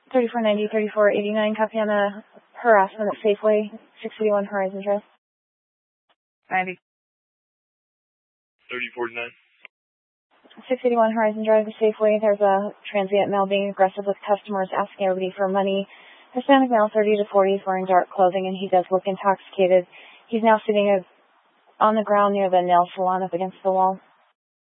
3490, 3489, copy on a harassment at Safeway, 681 Horizon Drive. 90. 3049. 681 Horizon Drive, the Safeway. There's a transient male being aggressive with customers, asking everybody for money. Hispanic male, 30 to 40, is wearing dark clothing, and he does look intoxicated. He's now sitting on the ground near the nail salon up against the wall.